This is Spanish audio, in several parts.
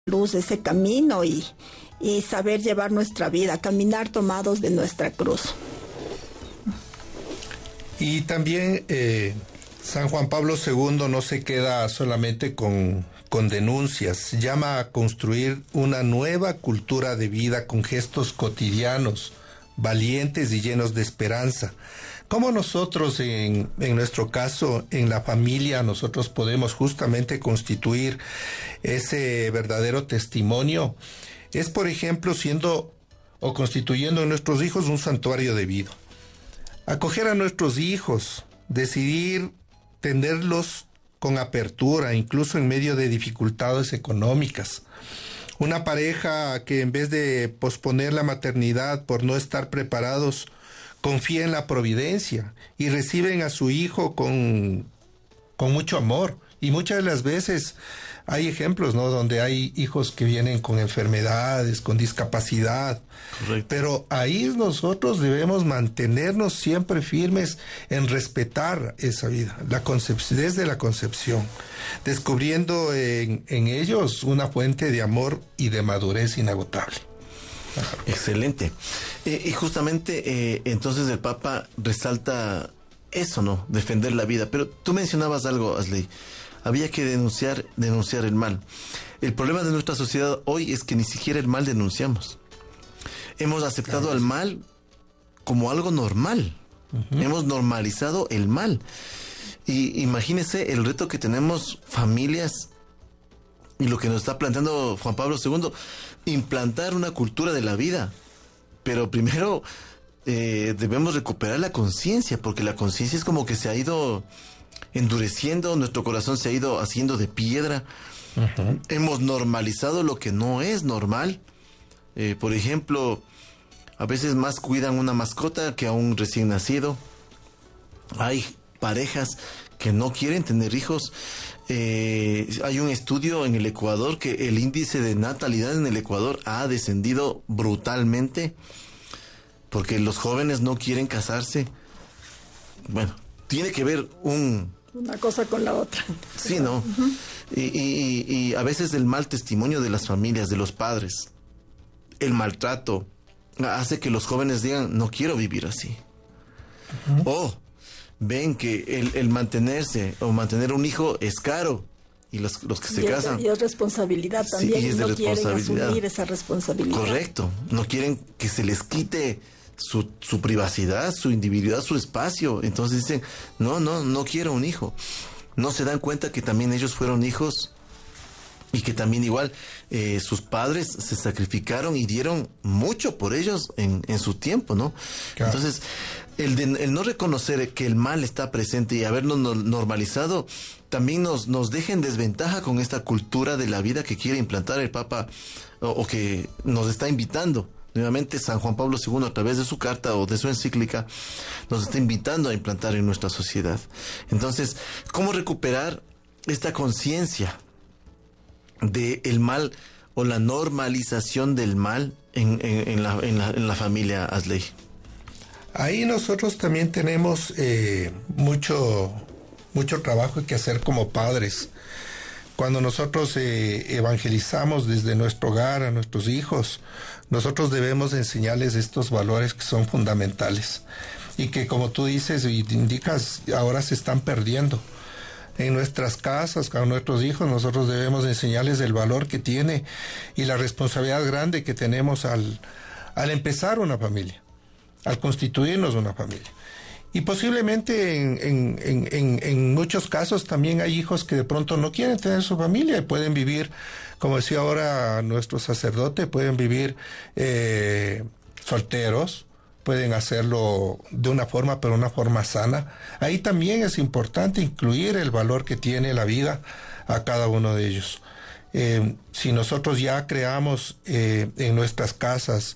luz, ese camino y saber llevar nuestra vida, caminar tomados de nuestra cruz. Y también San Juan Pablo II no se queda solamente con denuncias, llama a construir una nueva cultura de vida con gestos cotidianos, valientes y llenos de esperanza. ¿Cómo nosotros, en nuestro caso, en la familia, nosotros podemos justamente constituir ese verdadero testimonio? Es, por ejemplo, siendo o constituyendo en nuestros hijos un santuario de vida. Acoger a nuestros hijos, decidir tenerlos con apertura, incluso en medio de dificultades económicas. Una pareja que en vez de posponer la maternidad por no estar preparados, confía en la providencia y reciben a su hijo con mucho amor. Y muchas de las veces hay ejemplos, ¿no?, donde hay hijos que vienen con enfermedades, con discapacidad. Correcto. Pero ahí nosotros debemos mantenernos siempre firmes en respetar esa vida, desde la concepción, descubriendo en ellos una fuente de amor y de madurez inagotable. Excelente. Y justamente entonces el Papa resalta eso, ¿no? Defender la vida. Pero tú mencionabas algo, Asley. Había que denunciar el mal. El problema de nuestra sociedad hoy es que ni siquiera el mal denunciamos. Hemos aceptado al mal como algo normal. Uh-huh. Hemos normalizado el mal. Y imagínese el reto que tenemos familias y lo que nos está planteando Juan Pablo II, implantar una cultura de la vida. Pero primero debemos recuperar la conciencia, porque la conciencia es como que se ha ido endureciendo, nuestro corazón se ha ido haciendo de piedra. Uh-huh. Hemos normalizado lo que no es normal. Por ejemplo, a veces más cuidan una mascota que a un recién nacido. Hay parejas que no quieren tener hijos. Hay un estudio en el Ecuador que el índice de natalidad en el Ecuador ha descendido brutalmente porque los jóvenes no quieren casarse. Bueno, tiene que ver una cosa con la otra. Sí, ¿no? Uh-huh. Y a veces el mal testimonio de las familias, de los padres, el maltrato, hace que los jóvenes digan, no quiero vivir así. Uh-huh. O ven que el mantenerse o mantener un hijo es caro. Y los que se casan... Y es responsabilidad también. Sí, y no quieren asumir esa responsabilidad. Correcto. No quieren que se les quite su privacidad, su individualidad, su espacio. Entonces dicen, no quiero un hijo. No se dan cuenta que también ellos fueron hijos y que también igual sus padres se sacrificaron y dieron mucho por ellos en su tiempo, ¿no? Claro. Entonces, el no reconocer que el mal está presente y habernos normalizado también nos deja en desventaja con esta cultura de la vida que quiere implantar el Papa o que nos está invitando. Nuevamente San Juan Pablo II, a través de su carta o de su encíclica, nos está invitando a implantar en nuestra sociedad. Entonces, ¿cómo recuperar esta conciencia del mal o la normalización del mal en la familia, Asley? Ahí nosotros también tenemos mucho trabajo que hacer como padres. Cuando nosotros evangelizamos desde nuestro hogar a nuestros hijos, nosotros debemos enseñarles estos valores que son fundamentales y que, como tú dices y indicas, ahora se están perdiendo. En nuestras casas, con nuestros hijos, nosotros debemos enseñarles el valor que tiene y la responsabilidad grande que tenemos al empezar una familia, al constituirnos una familia. Y posiblemente en muchos casos también hay hijos que de pronto no quieren tener su familia y pueden vivir, como decía ahora nuestro sacerdote, pueden vivir solteros, pueden hacerlo de una forma, pero una forma sana. Ahí también es importante incluir el valor que tiene la vida a cada uno de ellos. Si nosotros ya creamos en nuestras casas,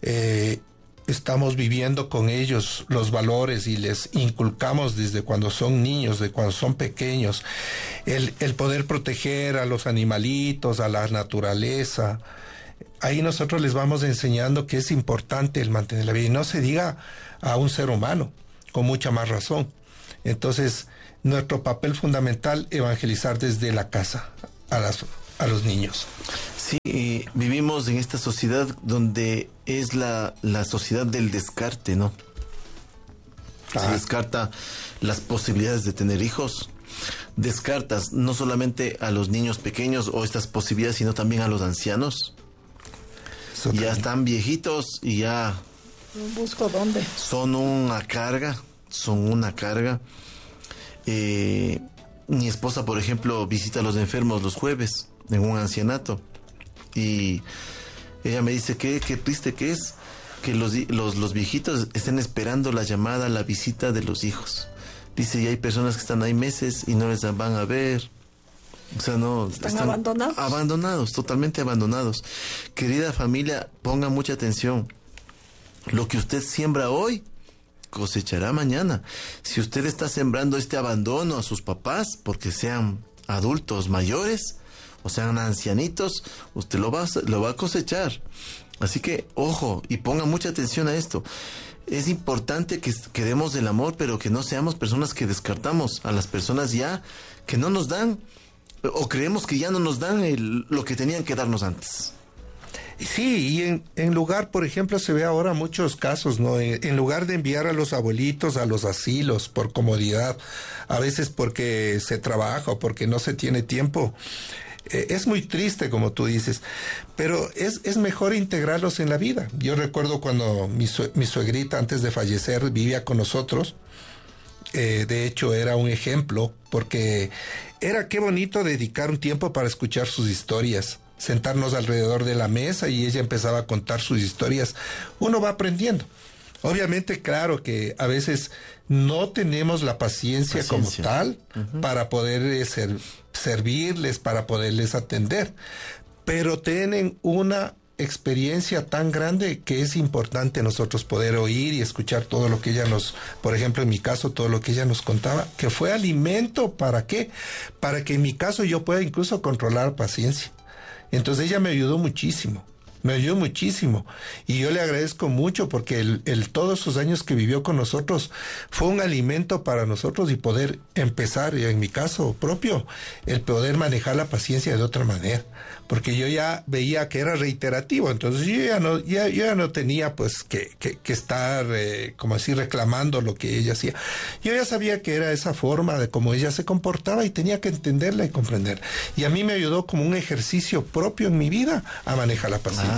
estamos viviendo con ellos los valores y les inculcamos desde cuando son niños, de cuando son pequeños, el poder proteger a los animalitos, a la naturaleza. Ahí nosotros les vamos enseñando que es importante el mantener la vida y no se diga a un ser humano, con mucha más razón. Entonces, nuestro papel fundamental, evangelizar desde la casa a los niños. Sí, vivimos en esta sociedad donde es la sociedad del descarte, ¿no? Se descarta las posibilidades de tener hijos. Descartas no solamente a los niños pequeños o estas posibilidades, sino también a los ancianos. Ya están viejitos y ya... Busco dónde. Son una carga. Mi esposa, por ejemplo, visita a los enfermos los jueves en un ancianato. Y ella me dice que qué triste que es que los viejitos estén esperando la llamada, la visita de los hijos. Dice, y hay personas que están ahí meses y no les van a ver. O sea, no... ¿Están abandonados? Abandonados, totalmente abandonados. Querida familia, ponga mucha atención. Lo que usted siembra hoy, cosechará mañana. Si usted está sembrando este abandono a sus papás, porque sean adultos mayores o sean ancianitos, usted lo va a cosechar. Así que, ojo, y ponga mucha atención a esto. Es importante que demos el amor, pero que no seamos personas que descartamos a las personas ya que no nos dan, o creemos que ya no nos dan lo que tenían que darnos antes. Sí, y en lugar, por ejemplo, se ve ahora muchos casos, ¿no? En lugar de enviar a los abuelitos a los asilos por comodidad, a veces porque se trabaja o porque no se tiene tiempo, es muy triste, como tú dices, pero es mejor integrarlos en la vida. Yo recuerdo cuando mi suegrita, antes de fallecer, vivía con nosotros. De hecho, era un ejemplo, porque era qué bonito dedicar un tiempo para escuchar sus historias, sentarnos alrededor de la mesa y ella empezaba a contar sus historias. Uno va aprendiendo. Obviamente, claro que a veces no tenemos la paciencia como tal para poder servirles, para poderles atender, pero tienen una experiencia tan grande que es importante nosotros poder oír y escuchar todo lo que ella por ejemplo, en mi caso, todo lo que ella nos contaba, que fue alimento. ¿Para qué? Para que en mi caso yo pueda incluso controlar paciencia. Entonces ella me ayudó muchísimo. Y yo le agradezco mucho porque todos esos años que vivió con nosotros fue un alimento para nosotros y poder empezar, y en mi caso propio, el poder manejar la paciencia de otra manera. Porque yo ya veía que era reiterativo, entonces yo ya no tenía pues que estar, como así, reclamando lo que ella hacía. Yo ya sabía que era esa forma de cómo ella se comportaba y tenía que entenderla y comprenderla. Y a mí me ayudó como un ejercicio propio en mi vida a manejar la paciencia.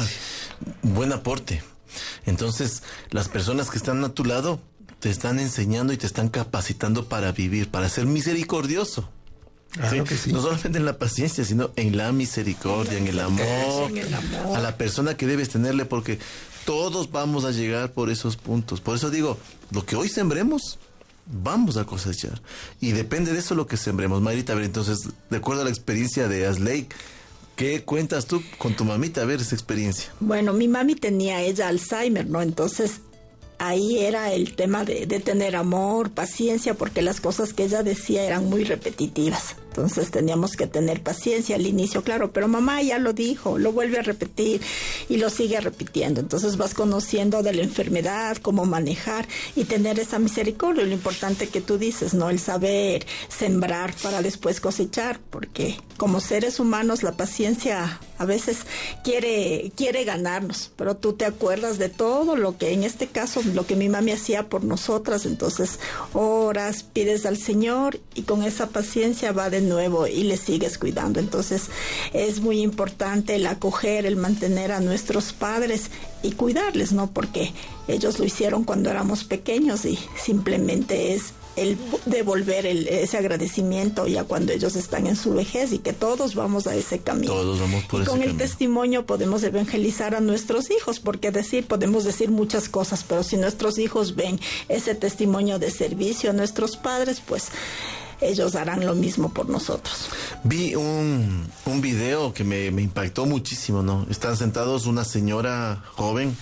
Buen aporte. Entonces, las personas que están a tu lado te están enseñando y te están capacitando para vivir, para ser misericordioso. Claro que sí. No solamente en la paciencia, sino en la misericordia, en el amor, a la persona que debes tenerle, porque todos vamos a llegar por esos puntos. Por eso digo, lo que hoy sembremos, vamos a cosechar. Y depende de eso lo que sembremos. Mayrita, a ver, entonces, de acuerdo a la experiencia de Asley, ¿qué cuentas tú con tu mamita? A ver, esa experiencia. Bueno, mi mami tenía ella Alzheimer, ¿no? Entonces, ahí era el tema de tener amor, paciencia, porque las cosas que ella decía eran muy repetitivas. Entonces teníamos que tener paciencia al inicio, claro, pero mamá ya lo dijo, lo vuelve a repetir y lo sigue repitiendo. Entonces vas conociendo de la enfermedad, cómo manejar y tener esa misericordia. Lo importante que tú dices, ¿no? El saber sembrar para después cosechar, porque como seres humanos la paciencia a veces quiere ganarnos, pero tú te acuerdas de todo lo que, en este caso, lo que mi mami hacía por nosotras. Entonces oras, pides al Señor y con esa paciencia va de nuevo y le sigues cuidando. Entonces es muy importante el acoger, el mantener a nuestros padres y cuidarles, ¿no? Porque ellos lo hicieron cuando éramos pequeños y simplemente es el devolver ese agradecimiento ya cuando ellos están en su vejez, y que todos vamos a ese camino. Todos vamos por ese camino. Con el testimonio podemos evangelizar a nuestros hijos, porque podemos decir muchas cosas, pero si nuestros hijos ven ese testimonio de servicio a nuestros padres, pues ellos harán lo mismo por nosotros. Vi un video que me impactó muchísimo, ¿no? Están sentados una señora joven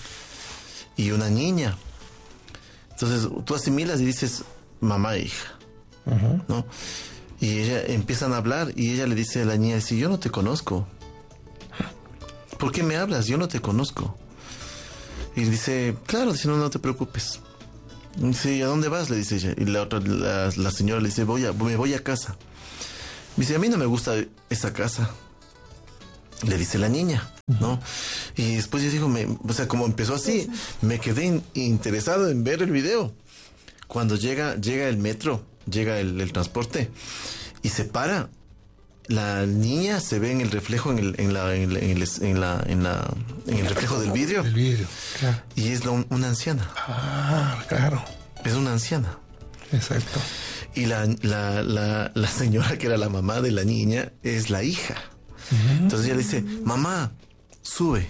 y una niña. Entonces tú asimilas y dices, mamá e hija, ¿no? Y ella empiezan a hablar y ella le dice a la niña, si yo no te conozco, ¿por qué me hablas? Yo no te conozco. Y dice, claro, dice, no te preocupes. Dice, ¿a dónde vas? Le dice ella. Y la señora le dice, me voy a casa. Dice, a mí no me gusta esa casa. Le dice la niña, ¿no? Y después yo digo, o sea, como empezó así, me quedé interesado en ver el video. Cuando llega el metro, llega el transporte y se para, la niña se ve en el reflejo en el reflejo del vidrio. El vidrio, claro. Y es una anciana. Ah, claro. Es una anciana. Exacto. Y la señora que era la mamá de la niña es la hija. Entonces ella le dice, mamá, sube.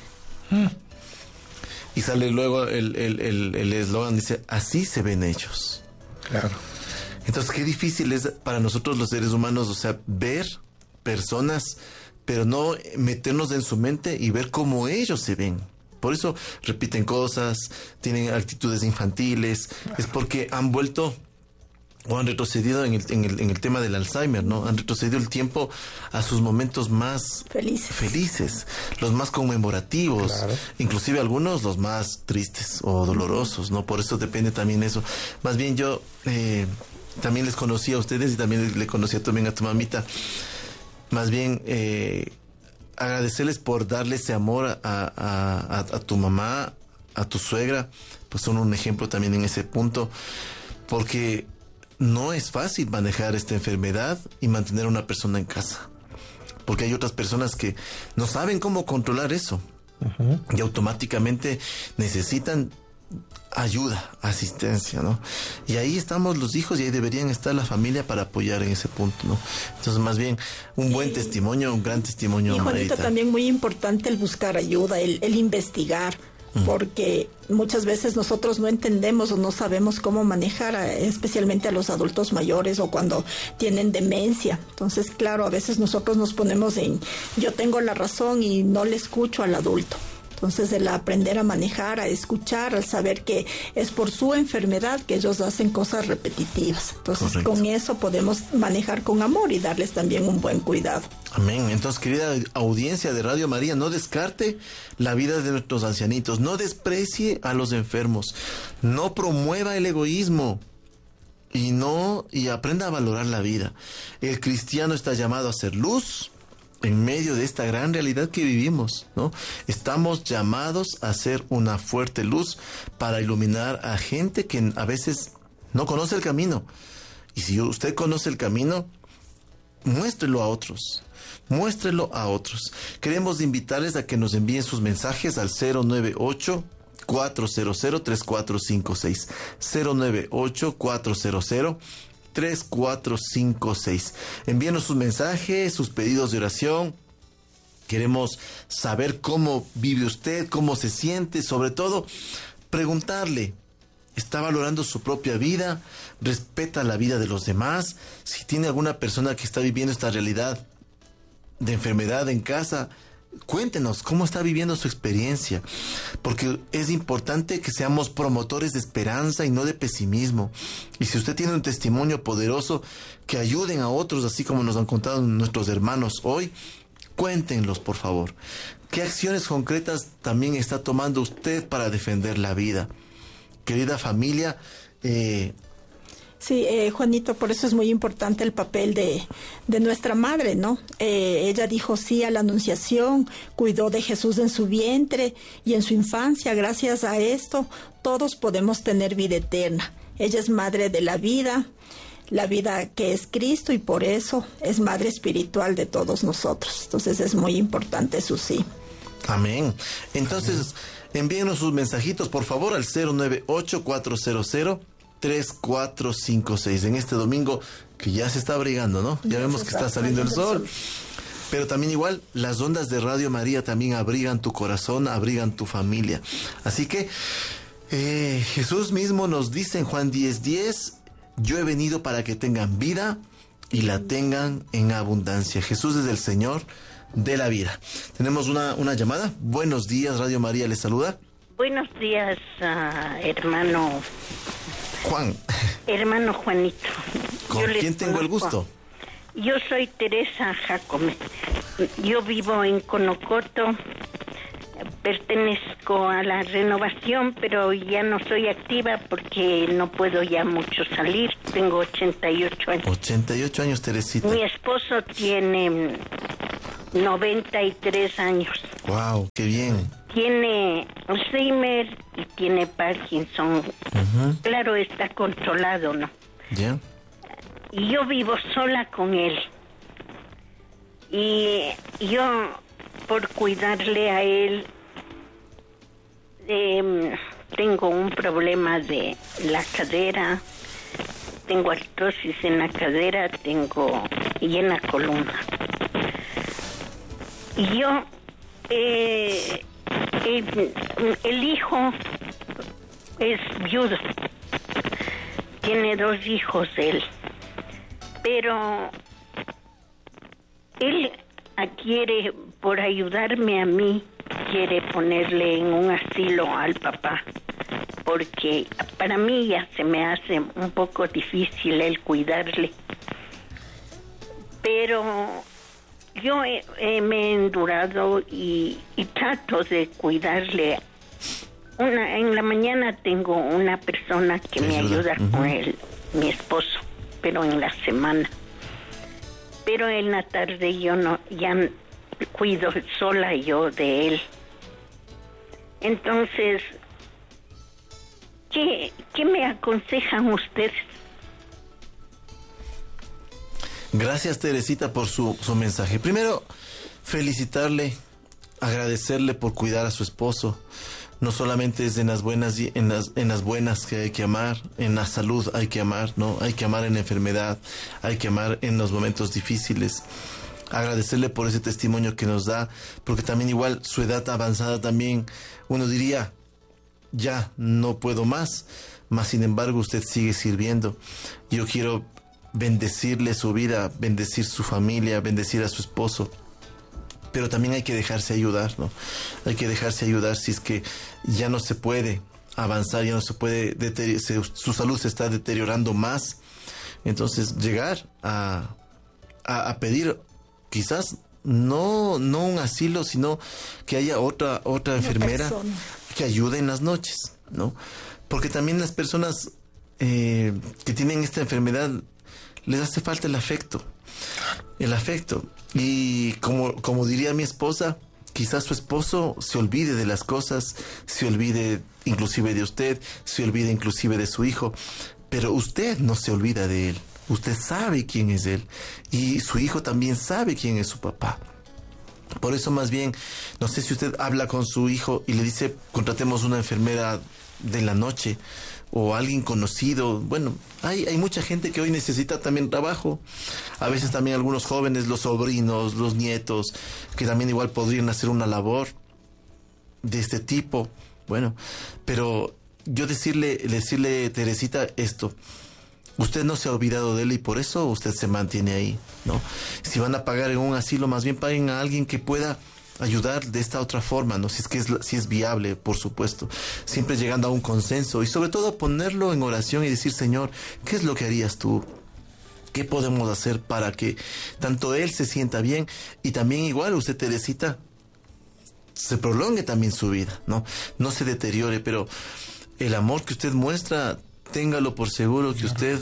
Y sale luego el eslogan, dice, así se ven ellos. Claro. Entonces, qué difícil es para nosotros los seres humanos, o sea, ver personas, pero no meternos en su mente y ver cómo ellos se ven. Por eso repiten cosas, tienen actitudes infantiles, es porque han vuelto o han retrocedido en el tema del Alzheimer, ¿no? Han retrocedido el tiempo a sus momentos más felices, los más conmemorativos, claro. Inclusive algunos los más tristes o dolorosos, ¿no? Por eso depende también eso. Más bien yo también les conocí a ustedes y también le conocía también a tu mamita. Más bien agradecerles por darle ese amor a tu mamá, a tu suegra, pues son un ejemplo también en ese punto, porque no es fácil manejar esta enfermedad y mantener a una persona en casa, porque hay otras personas que no saben cómo controlar eso y automáticamente necesitan ayuda, asistencia, ¿no? Y ahí estamos los hijos y ahí deberían estar la familia para apoyar en ese punto, ¿no? Entonces, más bien, un buen testimonio, un gran testimonio. Y Juanito, también muy importante el buscar ayuda, el investigar, porque muchas veces nosotros no entendemos o no sabemos cómo manejar, especialmente a los adultos mayores o cuando tienen demencia. Entonces, claro, a veces nosotros nos ponemos yo tengo la razón y no le escucho al adulto. Entonces, el aprender a manejar, a escuchar, al saber que es por su enfermedad que ellos hacen cosas repetitivas. Entonces, correcto, con eso podemos manejar con amor y darles también un buen cuidado. Amén. Entonces, querida audiencia de Radio María, no descarte la vida de nuestros ancianitos, no desprecie a los enfermos, no promueva el egoísmo y aprenda a valorar la vida. El cristiano está llamado a ser luz en medio de esta gran realidad que vivimos, ¿no? Estamos llamados a ser una fuerte luz para iluminar a gente que a veces no conoce el camino. Y si usted conoce el camino, muéstrelo a otros. Muéstrelo a otros. Queremos invitarles a que nos envíen sus mensajes al 098-400-3456. 098-400-3456. Envíenos sus mensajes, sus pedidos de oración. Queremos saber cómo vive usted, cómo se siente, sobre todo preguntarle, ¿está valorando su propia vida? ¿Respeta la vida de los demás? Si tiene alguna persona que está viviendo esta realidad de enfermedad en casa, cuéntenos cómo está viviendo su experiencia, porque es importante que seamos promotores de esperanza y no de pesimismo. Y si usted tiene un testimonio poderoso, que ayuden a otros, así como nos han contado nuestros hermanos hoy, cuéntenlos, por favor. ¿Qué acciones concretas también está tomando usted para defender la vida? Querida familia, Sí, Juanito, por eso es muy importante el papel de nuestra madre, ¿no? Ella dijo sí a la anunciación, cuidó de Jesús en su vientre y en su infancia. Gracias a esto, todos podemos tener vida eterna. Ella es madre de la vida que es Cristo, y por eso es madre espiritual de todos nosotros. Entonces es muy importante su sí. Amén. Entonces, envíenos sus mensajitos, por favor, al 098-400-3456 en este domingo que ya se está abrigando, ¿no? Ya vemos que está saliendo el sol. Pero también igual, las ondas de Radio María también abrigan tu corazón, abrigan tu familia. Así que Jesús mismo nos dice en Juan 10:10, yo he venido para que tengan vida y la tengan en abundancia. Jesús es el Señor de la vida. Tenemos una llamada. Buenos días, Radio María les saluda. Buenos días, hermano Juan. Hermano Juanito. ¿Con quién tengo el gusto? Yo soy Teresa Jacome. Yo vivo en Conocoto. Pertenezco a la Renovación, pero ya no soy activa porque no puedo ya mucho salir. Tengo 88 años. 88 años, Teresita. Mi esposo tiene 93 años. Wow, qué bien. Tiene Alzheimer y tiene Parkinson. Claro, está controlado, ¿no? Ya. Y yo vivo sola con él. Y yo, por cuidarle a él, tengo un problema de la cadera, tengo artrosis en la cadera, y en la columna. Y yo, el hijo es viudo, tiene 2 hijos él, pero él quiere, por ayudarme a mí, quiere ponerle en un asilo al papá, porque para mí ya se me hace un poco difícil el cuidarle. Pero yo me he endurado y trato de cuidarle. En la mañana tengo una persona que me ayuda con él, mi esposo, pero en la semana. Pero en la tarde yo ya cuido sola yo de él. Entonces, ¿qué me aconsejan ustedes? Gracias, Teresita, por su mensaje. Primero, felicitarle, agradecerle por cuidar a su esposo. No solamente es en las buenas en las buenas que hay que amar, en la salud hay que amar, ¿no? Hay que amar en la enfermedad, hay que amar en los momentos difíciles. Agradecerle por ese testimonio que nos da, porque también igual su edad avanzada también, uno diría, ya no puedo más, mas sin embargo usted sigue sirviendo. Yo quiero bendecirle su vida, bendecir su familia, bendecir a su esposo. Pero también hay que dejarse ayudar, ¿no? Hay que dejarse ayudar si es que ya no se puede avanzar, ya no se puede, su salud se está deteriorando más. Entonces llegar a pedir quizás no un asilo, sino que haya otra enfermera que ayude en las noches, ¿no? Porque también las personas que tienen esta enfermedad les hace falta el afecto. Y como diría mi esposa, quizás su esposo se olvide de las cosas, se olvide inclusive de usted, se olvide inclusive de su hijo, pero usted no se olvida de él. Usted sabe quién es él y su hijo también sabe quién es su papá. Por eso más bien, no sé si usted habla con su hijo y le dice, contratemos una enfermera de la noche o alguien conocido. Bueno, hay mucha gente que hoy necesita también trabajo. A veces también algunos jóvenes, los sobrinos, los nietos, que también igual podrían hacer una labor de este tipo. Bueno, pero yo decirle, Teresita, esto. Usted no se ha olvidado de él y por eso usted se mantiene ahí, ¿no? Si van a pagar en un asilo, más bien paguen a alguien que pueda ayudar de esta otra forma, ¿no? Si es viable, por supuesto. Siempre llegando a un consenso y sobre todo ponerlo en oración y decir, Señor, ¿qué es lo que harías tú? ¿Qué podemos hacer para que tanto él se sienta bien y también igual usted, Teresita, se prolongue también su vida, ¿no? No se deteriore, pero el amor que usted muestra, téngalo por seguro que usted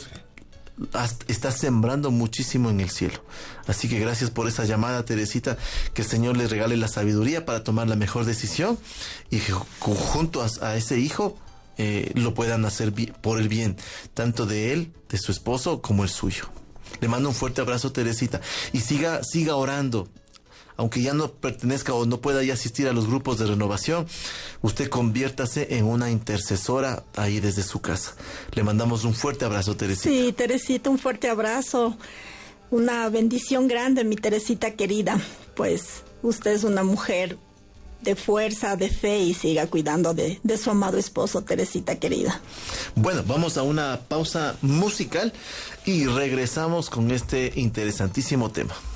está sembrando muchísimo en el cielo. Así que gracias por esa llamada, Teresita, que el Señor le regale la sabiduría para tomar la mejor decisión y que junto a ese hijo lo puedan hacer por el bien, tanto de él, de su esposo, como el suyo. Le mando un fuerte abrazo, Teresita, y siga orando. Aunque ya no pertenezca o no pueda ya asistir a los grupos de renovación, usted conviértase en una intercesora ahí desde su casa. Le mandamos un fuerte abrazo, Teresita. Sí, Teresita, un fuerte abrazo. Una bendición grande, mi Teresita querida. Pues usted es una mujer de fuerza, de fe y siga cuidando de su amado esposo, Teresita querida. Bueno, vamos a una pausa musical y regresamos con este interesantísimo tema.